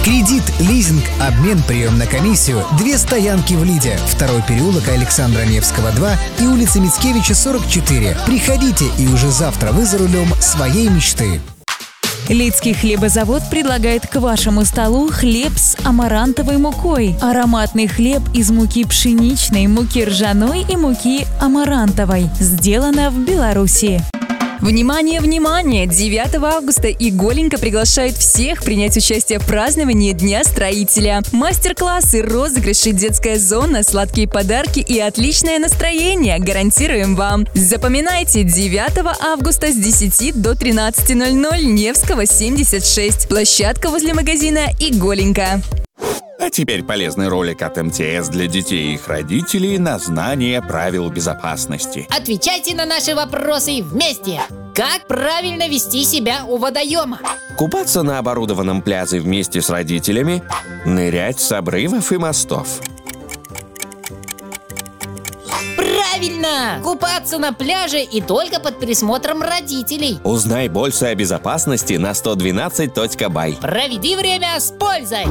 Кредит, лизинг, обмен, прием на комиссию. 2 стоянки в Лиде. 2-й переулок Александра Невского, 2 и улица Мицкевича, 44. Приходите, и уже завтра вы за рулем своей мечты. Лидский хлебозавод предлагает к вашему столу хлеб с амарантовой мукой. Ароматный хлеб из муки пшеничной, муки ржаной и муки амарантовой. Сделано в Беларуси. Внимание, внимание! 9 августа Иголенька приглашает всех принять участие в праздновании Дня строителя. Мастер-классы, розыгрыши, детская зона, сладкие подарки и отличное настроение гарантируем вам. Запоминайте, 9 августа с 10 до 13:00, Невского, 76. Площадка возле магазина Иголенька. А теперь полезный ролик от МТС для детей и их родителей на знание правил безопасности. Отвечайте на наши вопросы вместе. Как правильно вести себя у водоема? Купаться на оборудованном пляже вместе с родителями, нырять с обрывов и мостов. Правильно! Купаться на пляже и только под присмотром родителей. Узнай больше о безопасности на 112.by. Проведи время с пользой!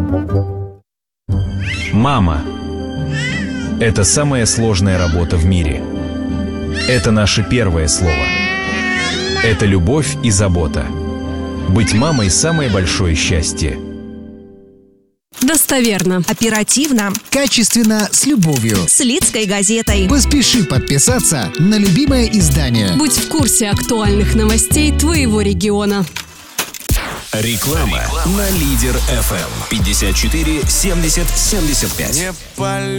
Мама – это самая сложная работа в мире. Это наше первое слово. Это любовь и забота. Быть мамой – самое большое счастье. Достоверно, оперативно, Качественно, с любовью. с Лидской газетой. Поспеши подписаться на любимое издание. Будь в курсе актуальных новостей твоего региона. Реклама на Лидер FM 54 70 75.